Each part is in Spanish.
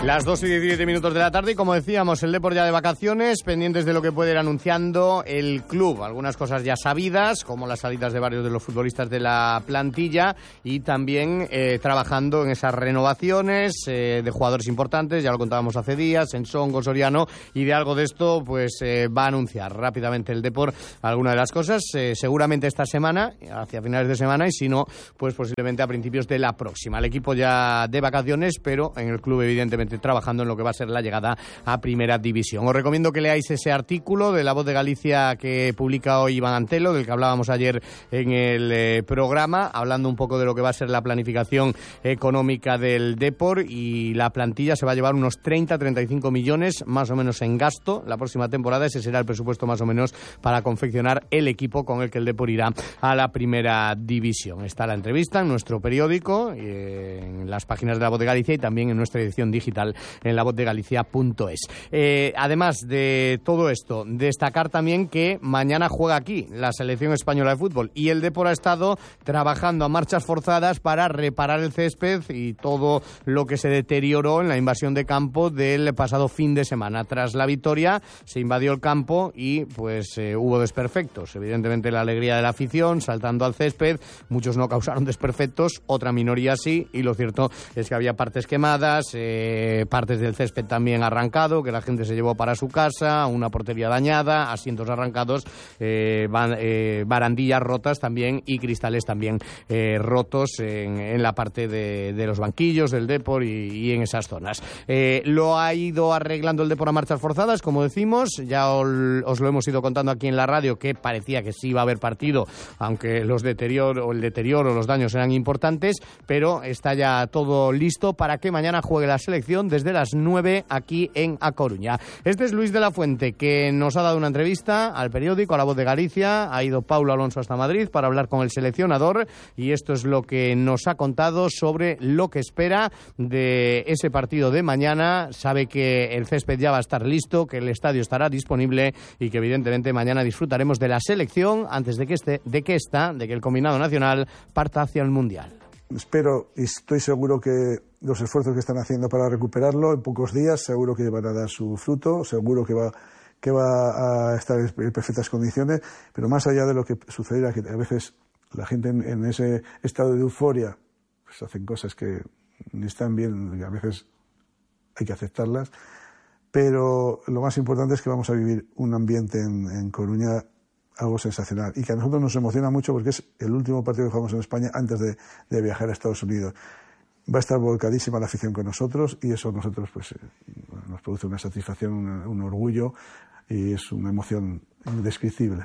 Las 2:17 de la tarde y como decíamos, el Depor ya de vacaciones, pendientes de lo que puede ir anunciando el club. Algunas cosas ya sabidas, como las salidas de varios de los futbolistas de la plantilla y también trabajando en esas renovaciones de jugadores importantes, ya lo contábamos hace días, en Songo, Soriano, y de algo de esto pues va a anunciar rápidamente el Depor alguna de las cosas, seguramente esta semana, hacia finales de semana, y si no, pues posiblemente a principios de la próxima. El equipo ya de vacaciones, pero en el club evidentemente trabajando en lo que va a ser la llegada a Primera División. Os recomiendo que leáis ese artículo de La Voz de Galicia que publica hoy Iván Antelo, del que hablábamos ayer en el programa, hablando un poco de lo que va a ser la planificación económica del Depor, y la plantilla se va a llevar unos 30-35 millones más o menos en gasto la próxima temporada. Ese será el presupuesto más o menos para confeccionar el equipo con el que el Depor irá a la Primera División. Está la entrevista en nuestro periódico, en las páginas de La Voz de Galicia y también en nuestra edición digital en lavozdeGalicia.es. Además de todo esto, destacar también que mañana juega aquí la selección española de fútbol y el Depor ha estado trabajando a marchas forzadas para reparar el césped y todo lo que se deterioró en la invasión de campo del pasado fin de semana. Tras la victoria se invadió el campo y pues hubo desperfectos. Evidentemente la alegría de la afición saltando al césped, muchos no causaron desperfectos, otra minoría sí, y lo cierto es que había partes quemadas, partes del césped también arrancado, que la gente se llevó para su casa, una portería dañada, asientos arrancados, barandillas rotas también y cristales también rotos en la parte de los banquillos del Depor y en esas zonas. Lo ha ido arreglando el Depor a marchas forzadas, como decimos, ya os lo hemos ido contando aquí en la radio, que parecía que sí iba a haber partido, aunque el deterioro, los daños eran importantes, pero está ya todo listo para que mañana juegue la selección desde las 9 aquí en A Coruña. Este es Luis de la Fuente, que nos ha dado una entrevista al periódico, a La Voz de Galicia. Ha ido Paulo Alonso hasta Madrid para hablar con el seleccionador y esto es lo que nos ha contado sobre lo que espera de ese partido de mañana. Sabe que el césped ya va a estar listo, que el estadio estará disponible y que evidentemente mañana disfrutaremos de la selección antes de que el combinado nacional parta hacia el Mundial. Espero y estoy seguro que los esfuerzos que están haciendo para recuperarlo en pocos días seguro que van a dar su fruto, seguro que va a estar en perfectas condiciones, pero más allá de lo que sucediera, que a veces la gente en ese estado de euforia pues hacen cosas que ni están bien, y a veces hay que aceptarlas, pero lo más importante es que vamos a vivir un ambiente en Coruña algo sensacional y que a nosotros nos emociona mucho porque es el último partido que jugamos en España antes de viajar a Estados Unidos. Va a estar volcadísima la afición con nosotros y eso a nosotros pues nos produce una satisfacción, un orgullo y es una emoción indescriptible.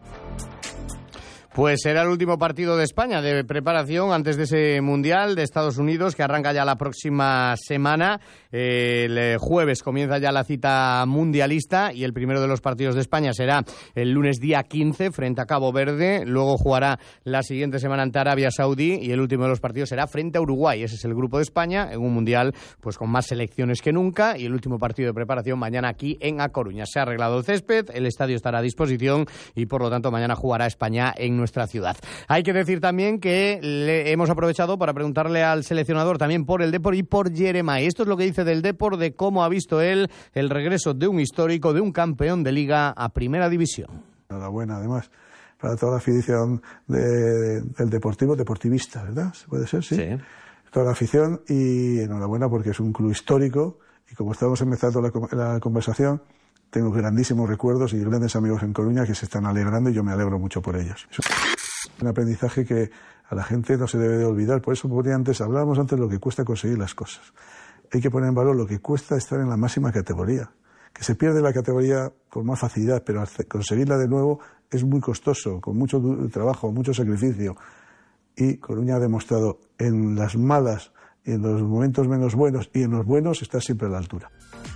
Pues será el último partido de España de preparación antes de ese Mundial de Estados Unidos que arranca ya la próxima semana. El jueves comienza ya la cita mundialista y el primero de los partidos de España será el lunes día 15 frente a Cabo Verde. Luego jugará la siguiente semana ante Arabia Saudí y el último de los partidos será frente a Uruguay. Ese es el grupo de España en un Mundial pues con más selecciones que nunca y el último partido de preparación mañana aquí en A Coruña. Se ha arreglado el césped, el estadio estará a disposición y por lo tanto mañana jugará España en nuestra ciudad. Hay que decir también que hemos aprovechado para preguntarle al seleccionador también por el Depor y por Jeremai. Esto es lo que dice del Depor, de cómo ha visto él el regreso de un histórico, de un campeón de Liga a Primera División. Enhorabuena, además, para toda la afición del deportivista, ¿verdad? ¿Se puede ser? Sí. Toda la afición y enhorabuena porque es un club histórico y como estamos empezando la conversación, tengo grandísimos recuerdos y grandes amigos en Coruña que se están alegrando y yo me alegro mucho por ellos. Es un aprendizaje que a la gente no se debe de olvidar. Por eso hablábamos antes de lo que cuesta conseguir las cosas. Hay que poner en valor lo que cuesta estar en la máxima categoría. Que se pierde la categoría con más facilidad, pero conseguirla de nuevo es muy costoso, con mucho trabajo, mucho sacrificio. Y Coruña ha demostrado en las malas y en los momentos menos buenos y en los buenos está siempre a la altura.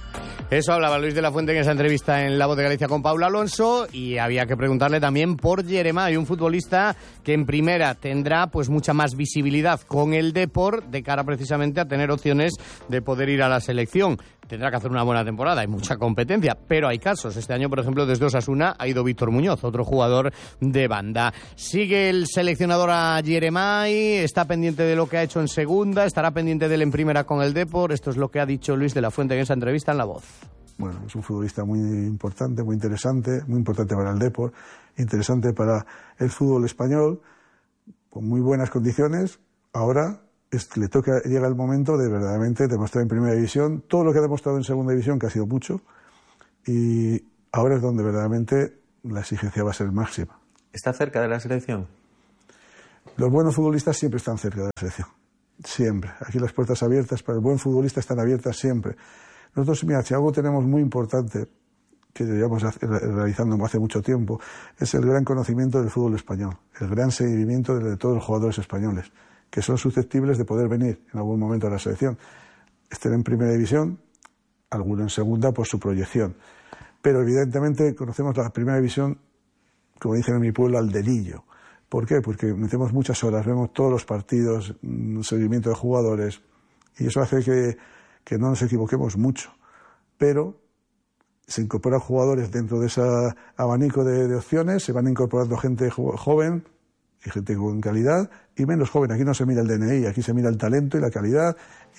Eso hablaba Luis de la Fuente en esa entrevista en La Voz de Galicia con Paula Alonso, y había que preguntarle también por Yeremay, un futbolista que en primera tendrá pues mucha más visibilidad con el Depor de cara precisamente a tener opciones de poder ir a la selección. Tendrá que hacer una buena temporada, hay mucha competencia, pero hay casos. Este año, por ejemplo, desde Osasuna ha ido Víctor Muñoz, otro jugador de banda. Sigue el seleccionador a Yeremay, está pendiente de lo que ha hecho en segunda, estará pendiente de él en primera con el Depor. Esto es lo que ha dicho Luis de la Fuente en esa entrevista en La Voz. Bueno, es un futbolista muy importante, muy interesante, muy importante para el Depor, interesante para el fútbol español, con muy buenas condiciones. Ahora llega el momento de verdaderamente demostrar en primera división todo lo que ha demostrado en segunda división, que ha sido mucho, y ahora es donde verdaderamente la exigencia va a ser máxima. ¿Está cerca de la selección? Los buenos futbolistas siempre están cerca de la selección, siempre. Aquí las puertas abiertas para el buen futbolista están abiertas siempre. Nosotros, mira, si algo tenemos muy importante, que llevamos realizando hace mucho tiempo, es el gran conocimiento del fútbol español, el gran seguimiento de todos los jugadores españoles, que son susceptibles de poder venir en algún momento a la selección. Estén en primera división, alguno en segunda por su proyección. Pero evidentemente conocemos la primera división, como dicen en mi pueblo, al dedillo. ¿Por qué? Porque metemos muchas horas, vemos todos los partidos, seguimiento de jugadores, y eso hace que no nos equivoquemos mucho. Pero se incorporan jugadores dentro de ese abanico de opciones, se van incorporando gente joven y gente con calidad, y menos joven. Aquí no se mira el DNI, aquí se mira el talento y la calidad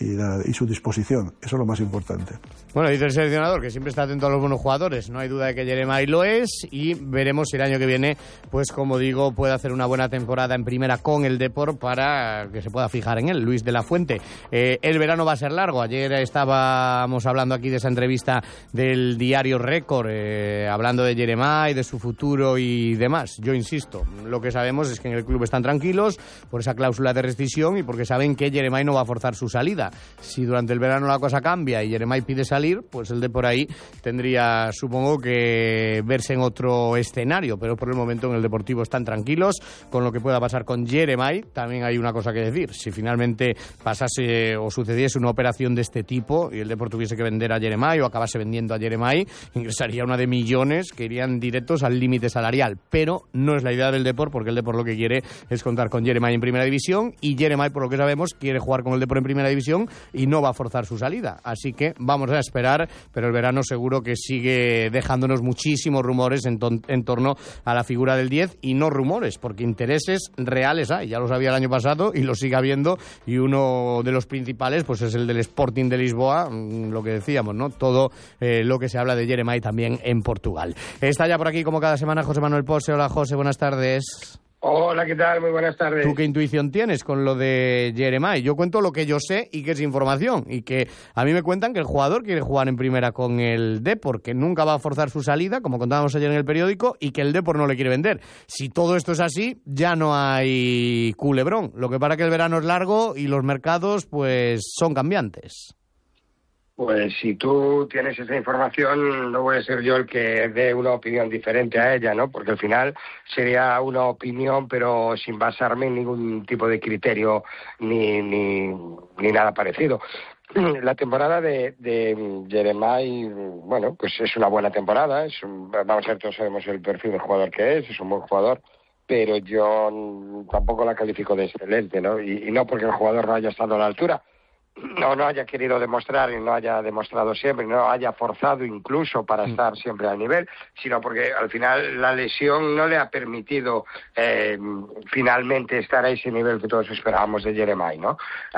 y su disposición. Eso es lo más importante. Bueno, dice el seleccionador que siempre está atento a los buenos jugadores. No hay duda de que Yeremay lo es, y veremos si el año que viene, pues como digo, puede hacer una buena temporada en primera con el Depor para que se pueda fijar en él, Luis de la Fuente. El verano va a ser largo. Ayer estábamos hablando aquí de esa entrevista del diario Récord, hablando de Yeremay, de su futuro y demás. Yo insisto, lo que sabemos es que en el club están tranquilos por esa cláusula de rescisión y porque saben que Yeremay no va a forzar su salida. Si durante el verano la cosa cambia y Yeremay pide salir, pues el de por ahí tendría, supongo, que verse en otro escenario, pero por el momento en el Deportivo están tranquilos con lo que pueda pasar con Yeremay. También hay una cosa que decir: si finalmente pasase o sucediese una operación de este tipo y el Deportivo tuviese que vender a Yeremay o acabase vendiendo a Yeremay, ingresaría una de millones que irían directos al límite salarial, pero no es la idea del Depor, porque el Depor lo que quiere es contar con Yeremay en primera división, y Yeremay, por lo que sabemos, quiere jugar con el Depor en primera división y no va a forzar su salida. Así que vamos a esperar, pero el verano seguro que sigue dejándonos muchísimos rumores en torno a la figura del 10, y no rumores, porque intereses reales hay. Ya lo sabía el año pasado y lo sigue habiendo, y uno de los principales pues es el del Sporting de Lisboa, lo que decíamos, ¿no? Todo lo que se habla de Yeremay también en Portugal. Está ya por aquí, como cada semana, José Manuel Pose. Hola, José, buenas tardes. Hola, ¿qué tal? Muy buenas tardes. ¿Tú qué intuición tienes con lo de Yeremay? Yo cuento lo que yo sé y que es información, y que a mí me cuentan que el jugador quiere jugar en primera con el Depor, que nunca va a forzar su salida, como contábamos ayer en el periódico, y que el Depor no le quiere vender. Si todo esto es así, ya no hay culebrón. Lo que pasa es que el verano es largo y los mercados pues son cambiantes. Pues si tú tienes esa información, no voy a ser yo el que dé una opinión diferente a ella, ¿no? Porque al final sería una opinión, pero sin basarme en ningún tipo de criterio ni nada parecido. La temporada de Yeremay, bueno, pues es una buena temporada. Vamos a ver, todos sabemos el perfil de jugador que es un buen jugador, pero yo tampoco la califico de excelente, ¿no? Y no porque el jugador no haya estado a la altura, no haya querido demostrar y no haya demostrado siempre, no haya forzado incluso para estar siempre al nivel, sino porque al final la lesión no le ha permitido finalmente estar a ese nivel que todos esperábamos de Yeremay, ¿no?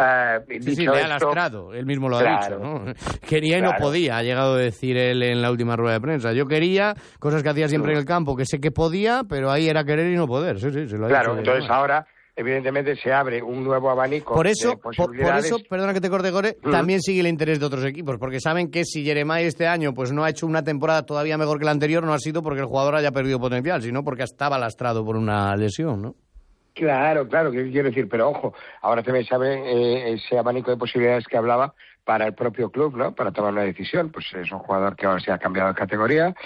Sí, le ha lastrado, él mismo lo ha dicho, ¿no? Quería y no podía, ha llegado a decir él en la última rueda de prensa. Yo quería cosas que hacía siempre en el campo, que sé que podía, pero ahí era querer y no poder. Sí, se lo ha dicho. Claro, entonces ahora evidentemente se abre un nuevo abanico de posibilidades. Por eso, perdona que te corte, Gore, también sigue el interés de otros equipos, porque saben que si Yeremay este año pues no ha hecho una temporada todavía mejor que la anterior, no ha sido porque el jugador haya perdido potencial, sino porque estaba lastrado por una lesión, ¿no? Claro, ¿qué quiero decir? Pero ojo, ahora también se abre ese abanico de posibilidades que hablaba para el propio club, ¿no? Para tomar una decisión. Pues es un jugador que ahora se ha cambiado de categoría,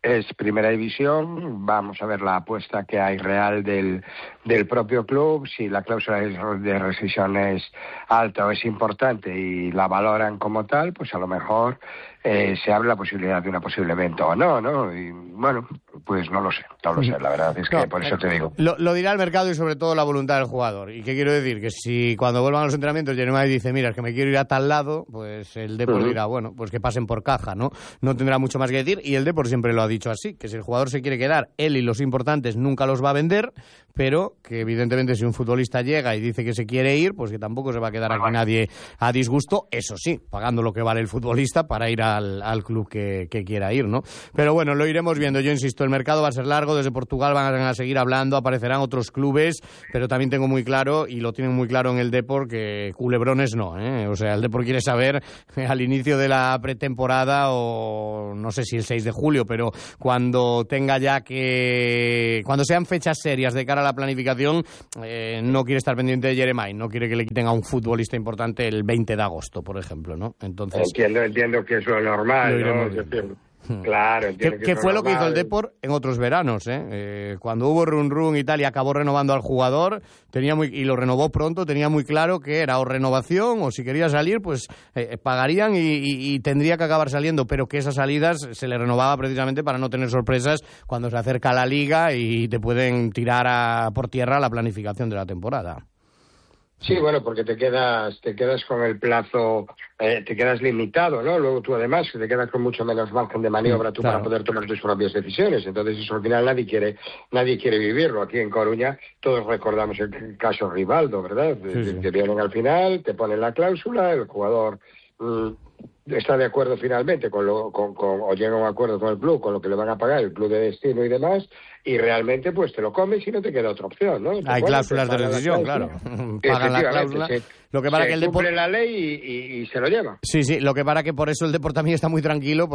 es primera división, vamos a ver la apuesta que hay real del propio club, si la cláusula de rescisión es alta o es importante y la valoran como tal, pues a lo mejor se abre la posibilidad de una posible venta o no, ¿no? Y bueno, pues no lo sé, la verdad es que por eso te digo. Lo dirá el mercado y sobre todo la voluntad del jugador. ¿Y qué quiero decir? Que si cuando vuelvan a los entrenamientos Jeremai dice, mira, es que me quiero ir a tal lado, pues el Depor dirá, bueno, pues que pasen por caja, ¿no? No tendrá mucho más que decir y el Depor siempre lo ha dicho así, que si el jugador se quiere quedar, él y los importantes nunca los va a vender, pero que evidentemente si un futbolista llega y dice que se quiere ir, pues que tampoco se va a quedar aquí nadie a disgusto, eso sí, pagando lo que vale el futbolista para ir al club que quiera ir, ¿no? Pero bueno, lo iremos viendo. Yo insisto, el mercado va a ser largo, desde Portugal van a seguir hablando, aparecerán otros clubes, pero también tengo muy claro, y lo tienen muy claro en el Depor, que culebrones no, ¿eh? O sea, el Depor quiere saber al inicio de la pretemporada o no sé si el 6 de julio, pero cuando tenga ya que... Cuando sean fechas serias de cara a la planificación, no quiere estar pendiente de Jeremai, no quiere que le quiten a un futbolista importante el 20 de agosto, por ejemplo, ¿no? Entonces... Entiendo que es lo normal, ¿no? Claro, que fue lo que hizo el Depor en otros veranos, ¿eh? Cuando hubo run y tal y acabó renovando al jugador, y lo renovó pronto, tenía muy claro que era o renovación o si quería salir, pues pagarían y tendría que acabar saliendo, pero que esas salidas se le renovaba precisamente para no tener sorpresas cuando se acerca la liga y te pueden tirar por tierra la planificación de la temporada. Sí, bueno, porque te quedas con el plazo, te quedas limitado, ¿no? Luego tú además te quedas con mucho menos margen de maniobra para poder tomar tus propias decisiones. Entonces eso al final nadie quiere vivirlo. Aquí en Coruña todos recordamos el caso Rivaldo, ¿verdad? Sí. Que vienen al final, te ponen la cláusula, el jugador está de acuerdo finalmente o llega a un acuerdo con el club, con lo que le van a pagar el club de destino y demás, y realmente pues te lo comes y no te queda otra opción, ¿no? Hay cláusulas de rescisión, claro. Pagan la cláusula. Lo que para que el Depor cumple la ley y se lo lleva. Sí, lo que para que por eso el Depor también está muy tranquilo,